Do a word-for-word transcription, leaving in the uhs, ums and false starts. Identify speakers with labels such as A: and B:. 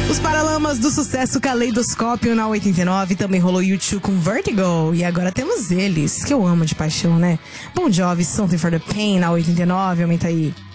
A: Os Paralamas do sucesso Caleidoscópio na oitenta e nove, também rolou U dois com Vertigo. E agora temos eles, que eu amo de paixão, né? Bon Jovi, Something for the Pain na oitenta e nove, aumenta aí.